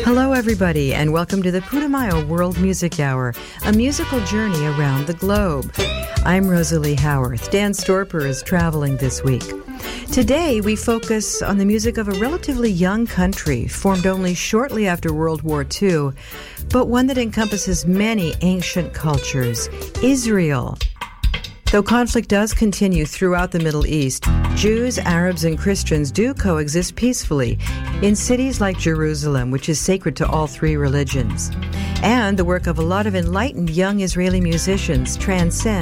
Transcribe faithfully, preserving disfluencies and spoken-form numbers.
Hello, everybody, and welcome to the Putumayo World Music Hour, a musical journey around the globe. I'm Rosalie Howarth. Dan Storper is traveling this week. Today, we focus on the music of a relatively young country, formed only shortly after World War Two, but one that encompasses many ancient cultures, Israel. Though conflict does continue throughout the Middle East, Jews, Arabs, and Christians do coexist peacefully in cities like Jerusalem, which is sacred to all three religions. And the work of a lot of enlightened young Israeli musicians transcends